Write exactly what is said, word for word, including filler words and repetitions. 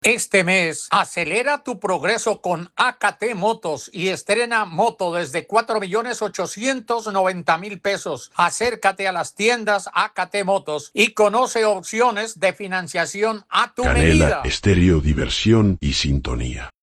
Este mes, acelera tu progreso con A K T Motos y estrena moto desde cuatro millones ochocientos noventa mil pesos. Acércate a las tiendas A K T Motos y conoce opciones de financiación a tu Canela, medida. estéreo, diversión y sintonía.